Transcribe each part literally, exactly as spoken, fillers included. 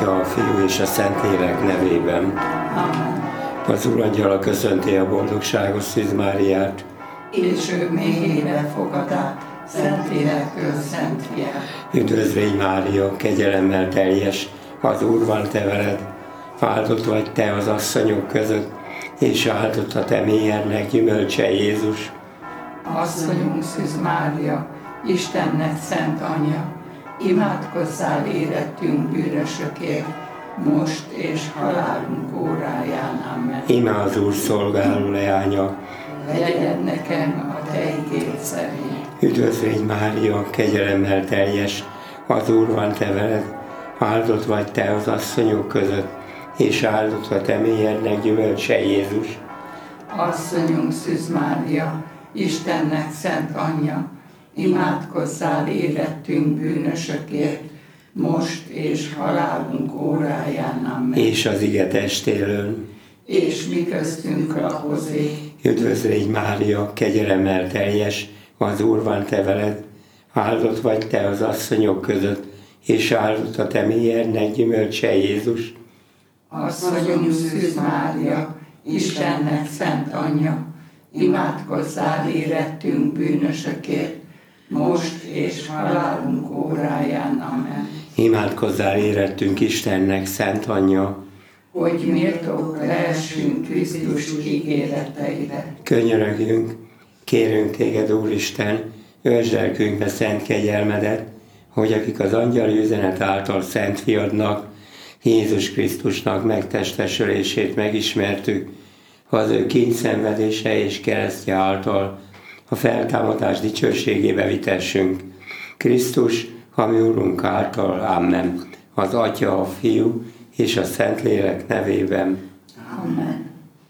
Atya, a Fiú és a Szentlélek nevében. Amen. Az Úrangyala köszönti a boldogságos Szűz Máriát, És ő mélyére fogad át, Szentlélektől Szent Fiát. Üdvözlégy Mária, kegyelemmel teljes, az Úr van te veled, áldott vagy te az asszonyok között, és áldott a te mélyednek gyümölcse Jézus. Asszonyunk Szűz Mária, Istennek szent anyja, imádkozzál érettünk bűnösökért, most és halálunk óráján. Amen. Íme az Úr szolgáló leánya, Legyen nekem a te igéd szerint. Üdvözlégy Mária, kegyelemmel teljes, az Úr van te veled, áldott vagy te az asszonyok között, és áldott a te mélyednek gyümölcse Jézus. Asszonyunk Szűz Mária, Istennek szent anyja, imádkozzál érettünk bűnösökért, most és halálunk óráján. Amen. És az ige testélőn. És mi köztünk lakozé. Üdvözlégy Mária, kegyelemmel teljes, az Úr van te veled, áldott vagy te az asszonyok között, és áldott a te mélyednek gyümölcse Jézus. Asszonyunk Szűz Mária, Istennek szent anyja, imádkozzál érettünk bűnösökért, most és halálunk óráján. Amen. Imádkozzál érettünk Istennek szent anyja, hogy méltók lehessünk Krisztus ígéreteire. Könyörögjünk, kérünk téged, Úristen, ősd lelkünkbe szent kegyelmedet, hogy akik az angyali üzenet által Szent Fiadnak, Jézus Krisztusnak megtestesülését megismertük, az ő kíndszenvedése és keresztje által a feltámadás dicsőségébe vitessünk. Krisztus, a mi Úrunk által. Amen. Az Atya, a Fiú és a Szentlélek nevében. Amen.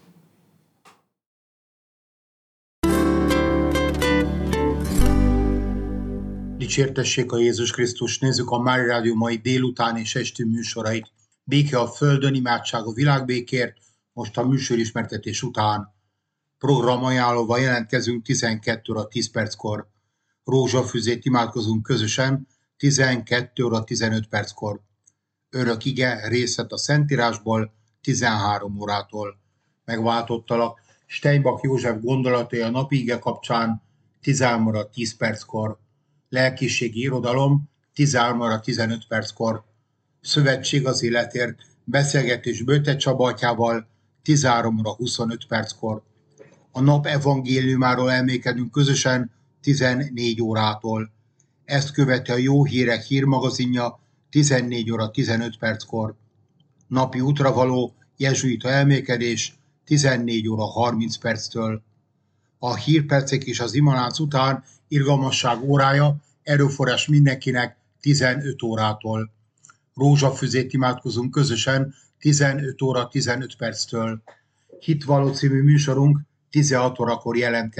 Dicsértessék a Jézus Krisztus, nézzük a Mária Rádió mai délután és esti műsorait. Béke a földön, imádság a világbékért, most a műsorismertetés után. Programajánlóval jelentkezünk tizenkét óra tíz perckor. Rózsafüzét imádkozunk közösen tizenkét óra tizenöt perckor. Örök ige részlet a Szentírásból tizenhárom órától. Megváltottalak Steinbach József gondolatai a napi ige kapcsán tizenhárom óra tíz perckor. Lelkiségi irodalom tizenhárom óra tizenöt perckor. Szövetség az életért, beszélgetés Böte Csaba atyával tizenhárom óra huszonöt perckor. A nap evangéliumáról elmékedünk közösen tizennégy órától. Ezt követi a Jó Hírek hírmagazinja tizennégy óra tizenöt perckor. Napi útravaló jezsuita elmékedés tizennégy óra harminc perctől. A hírpercek és az imalánc után irgalmasság órája, erőforrás mindenkinek tizenöt órától. Rózsafüzét imádkozunk közösen tizenöt óra tizenöt perctől. Hitvalló című műsorunk tizenhat órakor jelentkezik.